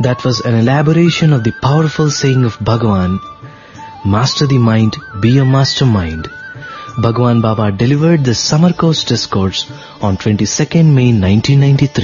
That was an elaboration of the powerful saying of Bhagwan, "Master the mind, be a mastermind." Bhagwan Baba delivered this summer course discourse on 22nd May 1993.